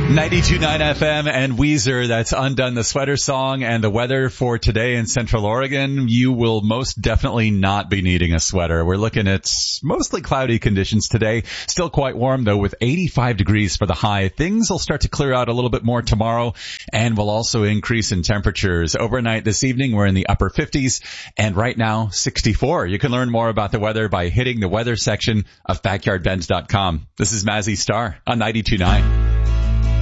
92.9 FM and Weezer, that's Undone the Sweater Song. And the weather for today in Central Oregon, you will most definitely not be needing a sweater. We're looking at mostly cloudy conditions today. Still quite warm though, with 85 degrees for the high. Things will start to clear out a little bit more tomorrow and will also increase in temperatures. Overnight this evening, we're in the upper 50s and right now 64. You can learn more about the weather by hitting the weather section of backyardbends.com. This is Mazzy Star on 92.9.